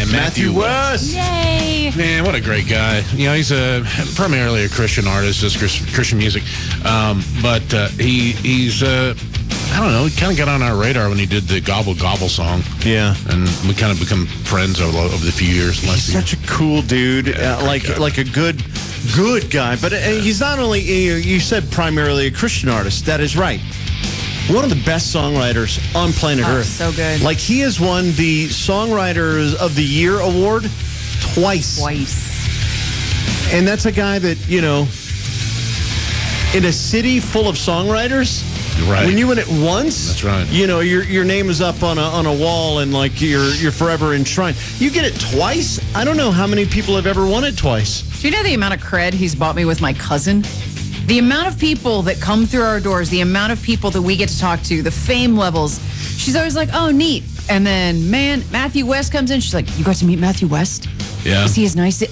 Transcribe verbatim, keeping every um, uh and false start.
Matthew West. Yay! Man, what a great guy. You know, he's a primarily a Christian artist, just Christian music. Um, but uh, he he's, uh, I don't know, he kind of got on our radar when he did the Gobble Gobble song. Yeah. And we kind of become friends over, over the few years. He's such a cool dude, yeah, uh, like guy. like a good, good guy. But uh, he's not only, you, you said primarily a Christian artist. That is right. One of the best songwriters on planet oh, Earth. So good. Like, he has won the Songwriters of the Year award twice. Twice. And that's a guy that, you know, in a city full of songwriters, right. when you win it once, that's right. You know, your your name is up on a on a wall and like you're you're forever enshrined. You get it twice. I don't know how many people have ever won it twice. Do you know the amount of cred he's bought me with my cousin? The amount of people that come through our doors, the amount of people that we get to talk to, the fame levels. She's always like, oh, neat. And then, man, Matthew West comes in. She's like, you got to meet Matthew West? Yeah. Is he as nice?